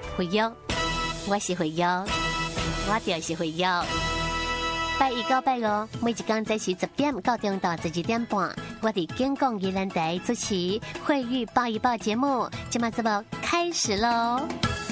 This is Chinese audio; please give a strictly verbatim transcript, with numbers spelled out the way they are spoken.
惠玉，我是惠玉，我就是惠玉。拜一到拜五，每一天早时十点到中到十二点半，我伫健康宜兰台主持惠玉报一报节目，今麦节目开始喽。